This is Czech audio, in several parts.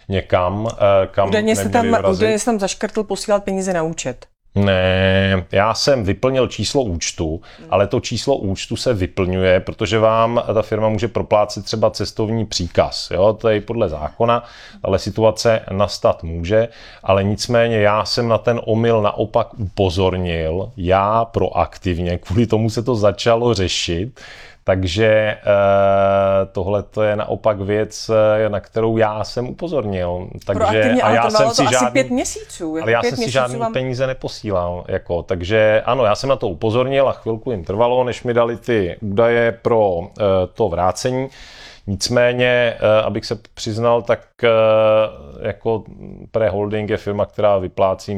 někam, kam neměli vrazit. Údajně jsi tam zaškrtl posílat peníze na účet. Ne, já jsem vyplnil číslo účtu, ale to číslo účtu se vyplňuje, protože vám ta firma může proplácet třeba cestovní příkaz. Jo? To je podle zákona, ale situace nastat může, ale nicméně já jsem na ten omyl naopak upozornil, já proaktivně, kvůli tomu se to začalo řešit. Takže tohle to je naopak věc, na kterou já jsem upozornil. Takže, a já jsem si asi 5 měsíců. Ale já jsem si žádný peníze neposílal. Takže ano, já jsem na to upozornil a chvilku jim trvalo, než mi dali ty údaje pro to vrácení. Nicméně, abych se přiznal, tak jako Pre-Holding je firma, která vyplácí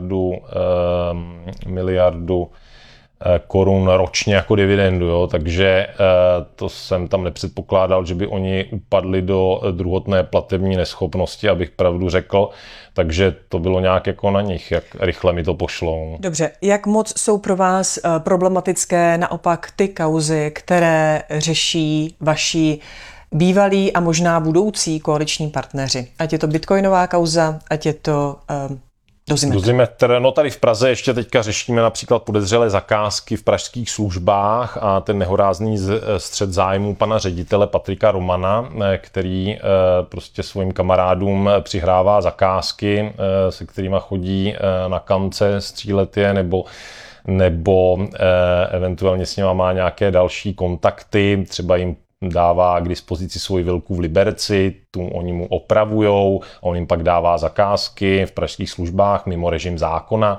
miliardu korun ročně jako dividendu, jo? Takže to jsem tam nepředpokládal, že by oni upadli do druhotné platební neschopnosti, abych pravdu řekl, takže to bylo nějak jako na nich, jak rychle mi to pošlou. Dobře, jak moc jsou pro vás problematické naopak ty kauzy, které řeší vaši bývalí a možná budoucí koaliční partneři? Ať je to bitcoinová kauza, ať je to Dozimetr. No tady v Praze ještě teďka řešíme například podezřelé zakázky v pražských službách a ten nehorázný střet zájmů pana ředitele Patrika Romana, který prostě svým kamarádům přihrává zakázky, se kterýma chodí na kance střílet je, nebo eventuálně s nima má nějaké další kontakty, třeba jim dává k dispozici svoji vilku v Liberci, tu oni mu opravujou a on jim pak dává zakázky v pražských službách mimo režim zákona.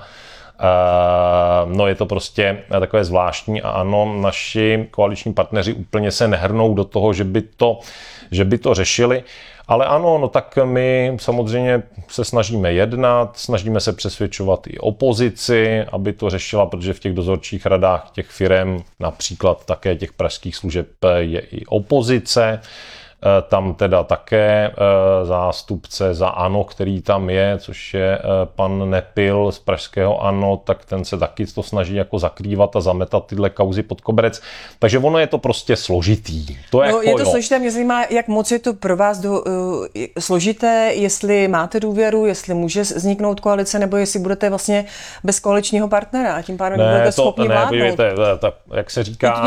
No je to prostě takové zvláštní a ano, naši koaliční partneři úplně se nehrnou do toho, že by to řešili. Ale ano, no tak my samozřejmě se snažíme jednat, snažíme se přesvědčovat i opozici, aby to řešila, protože v těch dozorčích radách těch firem, například také těch pražských služeb, je i opozice. Tam teda také zástupce za ANO, který tam je, což je pan Nepil z pražského ANO, tak ten se taky to snaží jako zakrývat a zametat tyhle kauzy pod koberec. Takže ono je to prostě složitý. Je to složité, mě zajímá, jak moc je to pro vás složité, jestli máte důvěru, jestli může vzniknout koalice, nebo jestli budete vlastně bez koaličního partnera a tím pádem nebudete schopni vládnout. Jak se říká,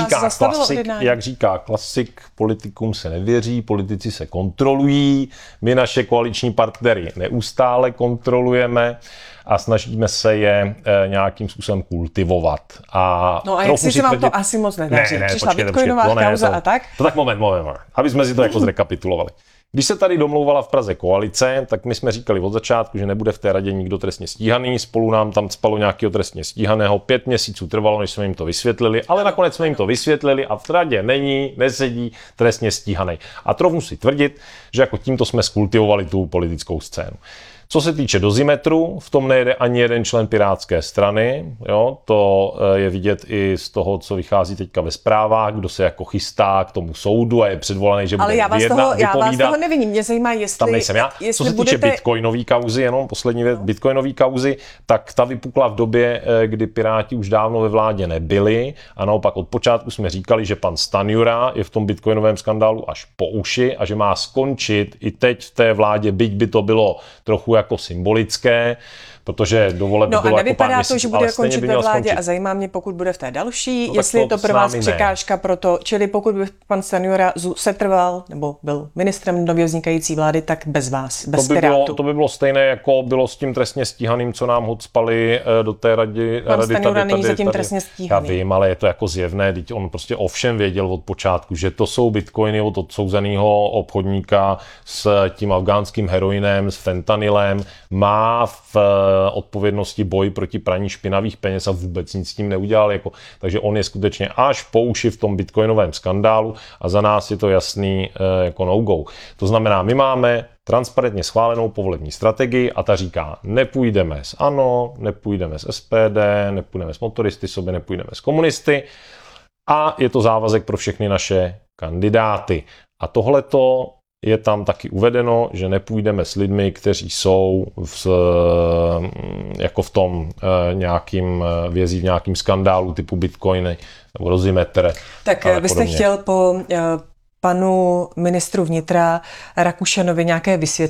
jak říká klasik, politikům se nevěří, politici se kontrolují, my naše koaliční partnery neustále kontrolujeme a snažíme se je nějakým způsobem kultivovat. A jak si vám to asi moc nedaří. Přišla bitcoinová kauza a tak? To tak moment, aby jsme si to jako zrekapitulovali. Když se tady domlouvala v Praze koalice, tak my jsme říkali od začátku, že nebude v té radě nikdo trestně stíhaný, spolu nám tam spalo nějakého trestně stíhaného, 5 měsíců trvalo, než jsme jim to vysvětlili, ale nakonec jsme jim to vysvětlili a v radě nesedí trestně stíhaný. A trochu si tvrdit, že jako tímto jsme skultivovali tu politickou scénu. Co se týče Dozimetru, v tom nejde ani jeden člen Pirátské strany. Jo? To je vidět i z toho, co vychází teďka ve zprávách, kdo se jako chystá k tomu soudu a je předvolaný, že bude vypovídat. Ale já vás toho neviním. Mě zajímá, jestli... Tam nejsem já. Co se týče bitcoinové kauzy, jenom poslední věc, bitcoinové kauzy, tak ta vypukla v době, kdy Piráti už dávno ve vládě nebyli a naopak od počátku jsme říkali, že pan Stanjura je v tom bitcoinovém skandálu až po uši a že má skončit i teď v té vládě, byť by to bylo trochu jako symbolické, protože do voleb bylo jako pár měsíců, to, že bude končit ve vládě a zajímá mě, pokud bude v té další, jestli je to pro vás překážka pro to, čili pokud by pan Stanjura setrval nebo byl ministrem nově vznikající vlády, tak bez vás, bez Pirátů. To by bylo stejné, jako bylo s tím trestně stíhaným, co nám hocpali do té rady. Pan Stanjura není zatím trestně stíhaný. Já vím, ale je to jako zjevné, teď on prostě ovšem věděl od počátku, že to jsou bitcoiny od odsouzeného obchodníka s tím afgánským heroinem, s fentanylem, má v odpovědnosti boj proti praní špinavých peněz a vůbec nic s tím neudělal. Takže on je skutečně až po uši v tom bitcoinovém skandálu a za nás je to jasný jako no-go. To znamená, my máme transparentně schválenou povolební strategii a ta říká, nepůjdeme s ANO, nepůjdeme s SPD, nepůjdeme s motoristy, sobě nepůjdeme s komunisty a je to závazek pro všechny naše kandidáty. A tohleto je tam taky uvedeno, že nepůjdeme s lidmi, kteří jsou jako v tom nějakým vězí v nějakým skandálu typu bitcoiny nebo Dozimetr. Tak byste chtěl po panu ministru vnitra Rakušanovi nějaké vysvětlení?